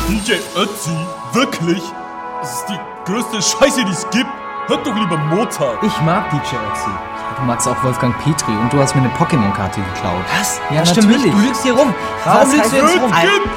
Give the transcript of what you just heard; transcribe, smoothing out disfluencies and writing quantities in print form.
DJ Ötzi? Wirklich? Das ist die größte Scheiße, die es gibt. Hört doch lieber Mozart. Ich mag DJ Ötzi. Du magst auch Wolfgang Petri und du hast mir eine Pokémon-Karte geklaut. Was? Ja, das stimmt natürlich. nicht. Du lügst hier rum. Warum lügst du jetzt rum? Kind